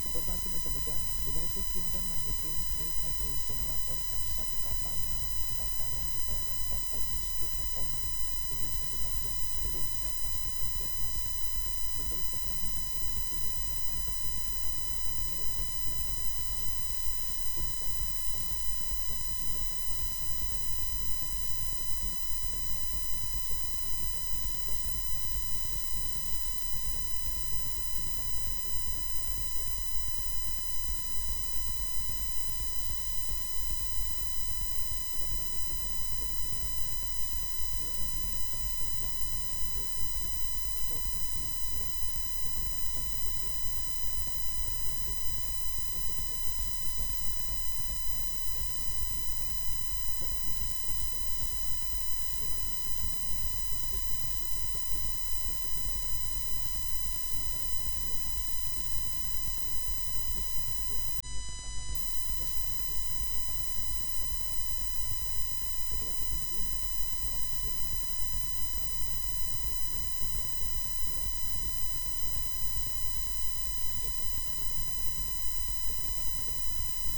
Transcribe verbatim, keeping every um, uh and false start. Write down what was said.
Informasi mancanegara, United Kingdom Maritime Trade Association melaporkan satu kapal mengalami kebakaran di perairan Selat Hormuz, dekat Oman, dengan penyebab yang belum dapat dikonfirmasi. Menurut keterangan, insiden